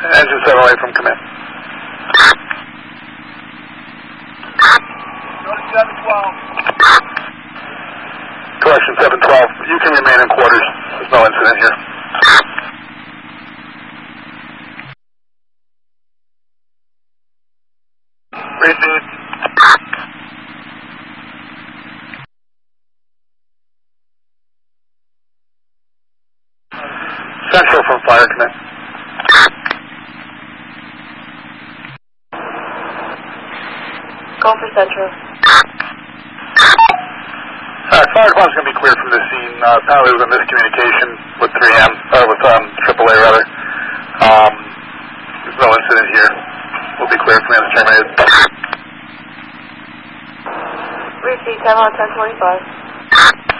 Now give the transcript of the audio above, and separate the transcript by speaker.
Speaker 1: Engine 708 from command. Correction 712. You can remain in quarters. There's no incident here. Receive. Central from fire command.
Speaker 2: Go for Central.
Speaker 1: Fire department's going to be cleared from the scene. Apparently there was a miscommunication with 3M, with AAA rather. There's no incident here. We'll be cleared. Command is terminated.
Speaker 2: Receive 10 on 1025.